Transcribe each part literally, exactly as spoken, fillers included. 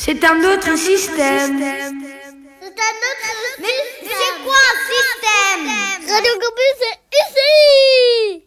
C'est un autre système. C'est un autre Mais c'est quoi un système? Radio Campus, c'est ici.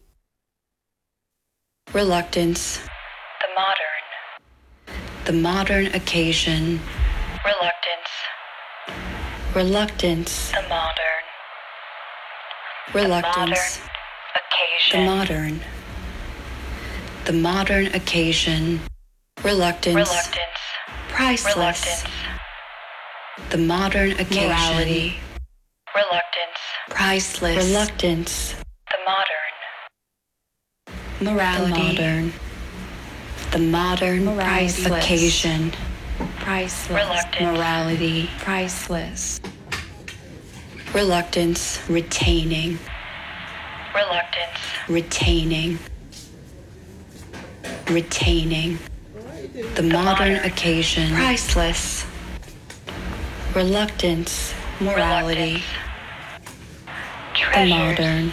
Reluctance. The modern. The modern occasion. Reluctance. Reluctance. The modern. Reluctance. Occasion. The modern. The modern occasion. Reluctance. Reluctance. Priceless. Reluctance. The modern occasion. Morality. Reluctance. Priceless. Reluctance. The modern. Morality. The modern. The modern. Priceless. Occasion. Priceless. Reluctance. Morality. Priceless. Reluctance. Retaining. Reluctance. Retaining. Retaining. The modern modern. occasion. Priceless. Reluctance. Morality. The Treasures. modern.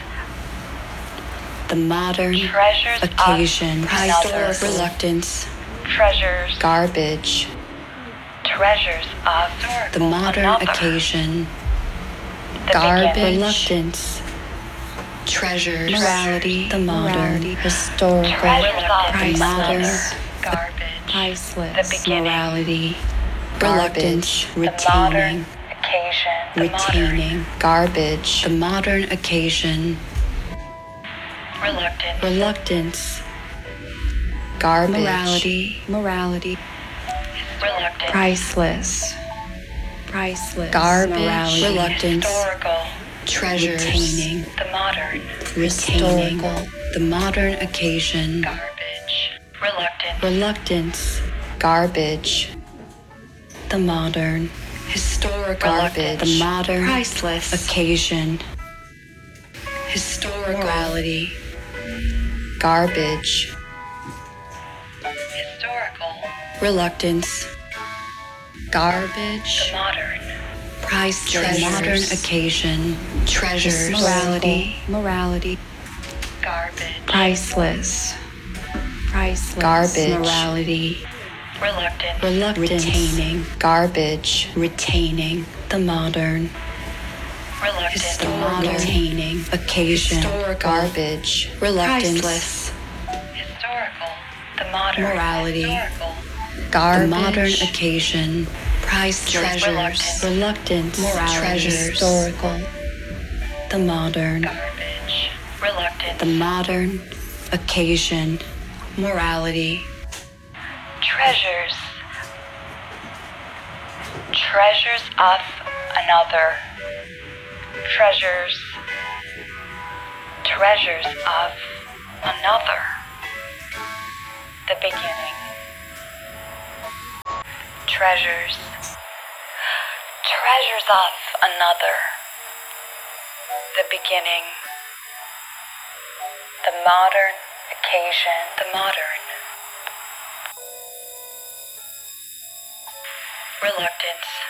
The modern Treasures occasion. of Priceless. another. Reluctance. Treasures. Garbage. Treasures of The modern another. occasion. The Garbage. beginning. Reluctance. Treasures. Morality. The modern. Morality. Historical. Treasures of The modern. another. Garbage. Priceless. The beginning. Morality. Garbage. Reluctance. The modern Retaining. occasion. The Retaining. Garbage. The modern occasion. modern. Reluctance. Reluctance. Garbage. Morality. Morality. Reluctance. Priceless. Priceless. Garbage. Morality. Reluctance. Historical. Treasures. Retaining. The modern. Retaining. Historical. The modern occasion. Garbage. Reluctance. Reluctance. Garbage. The modern. Historical. Garbage. The modern. Priceless. Occasion. Historical. Morality. Garbage. Historical. Reluctance. Garbage. The modern. Priceless. Treasures. Modern occasion. Treasures. Morality. Morality. Garbage. Priceless. Priceless. Garbage. Morality. Reluctance. Reluctance. Retaining. Garbage. Retaining. The modern. Reluctance. Historical. Retaining. Occasion. Historical. Garbage. Reluctance. Priceless. Historical. The modern. Morality. Historical. Garbage. The Garbage. modern occasion. Priceless. Reluctance. Reluctance. Morality. Treasures. Historical. The modern. Garbage. Reluctance. The modern occasion. Morality. Treasures. Treasures of another. Treasures. Treasures of another. The beginning. Treasures. Treasures of another. The beginning. The modern occasion. The modern. Reluctance.